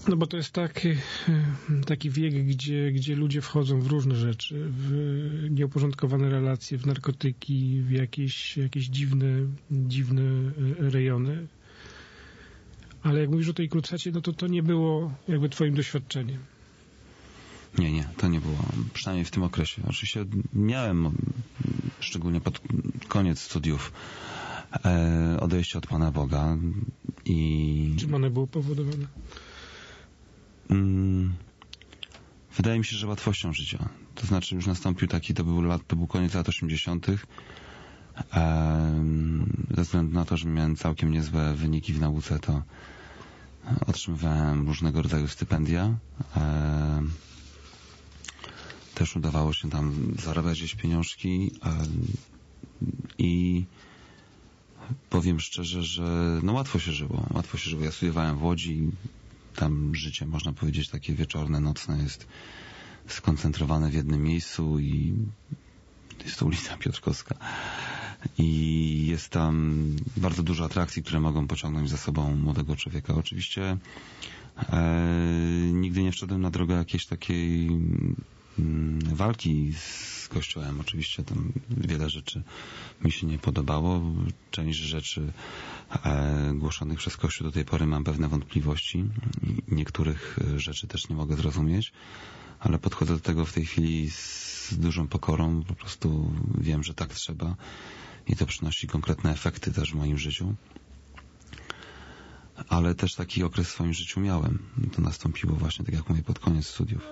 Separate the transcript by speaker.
Speaker 1: No bo to jest taki wiek, gdzie ludzie wchodzą w różne rzeczy, w nieuporządkowane relacje, w narkotyki, w jakieś dziwne rejony. Ale jak mówisz o tej krucjacie, no to nie było jakby twoim doświadczeniem.
Speaker 2: Nie, to nie było. Przynajmniej w tym okresie. Oczywiście miałem, szczególnie pod koniec studiów, odejście od Pana Boga i...
Speaker 1: Czym one było powodowane?
Speaker 2: Wydaje mi się, że łatwością życia. To znaczy już nastąpił taki, to był koniec lat 80. Ze względu na to, że miałem całkiem niezłe wyniki w nauce, to otrzymywałem różnego rodzaju stypendia. Też udawało się tam zarabiać gdzieś pieniążki i powiem szczerze, że no łatwo się żyło. Ja studiowałem w Łodzi. Tam życie, można powiedzieć, takie wieczorne, nocne jest skoncentrowane w jednym miejscu i jest to ulica Piotrkowska. I jest tam bardzo dużo atrakcji, które mogą pociągnąć za sobą młodego człowieka. Oczywiście nigdy nie wszedłem na drogę jakiejś takiej walki z Kościołem. Oczywiście tam wiele rzeczy mi się nie podobało. Część rzeczy głoszonych przez Kościół do tej pory mam pewne wątpliwości. Niektórych rzeczy też nie mogę zrozumieć, ale podchodzę do tego w tej chwili z dużą pokorą. Po prostu wiem, że tak trzeba i to przynosi konkretne efekty też w moim życiu. Ale też taki okres w swoim życiu miałem. To nastąpiło właśnie, tak jak mówię, pod koniec studiów.